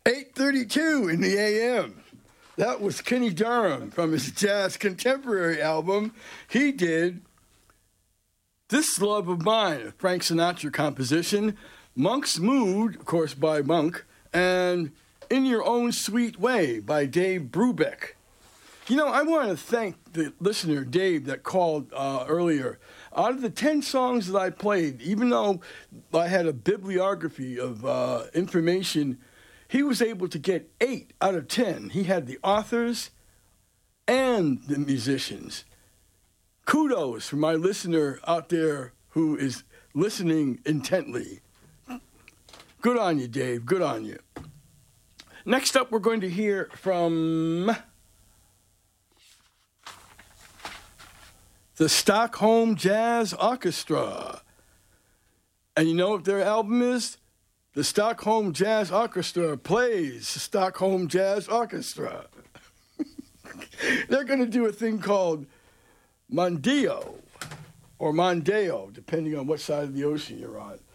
8:32 in the a.m. That was Kenny Dorham from his jazz contemporary album. He did This Love of Mine, a Frank Sinatra composition, Monk's Mood, of course, by Monk, and In Your Own Sweet Way by Dave Brubeck. You know, I want to thank the listener, Dave, that called earlier. Out of the 10 songs that I played, even though I had a bibliography of information, he was able to get 8 out of 10. He had the authors and the musicians. Kudos for my listener out there who is listening intently. Good on you, Dave. Good on you. Next up, we're going to hear from the Stockholm Jazz Orchestra. And you know what their album is? The Stockholm Jazz Orchestra plays Stockholm Jazz Orchestra. They're going to do a thing called Mondeo, or Mondeo, depending on what side of the ocean you're on.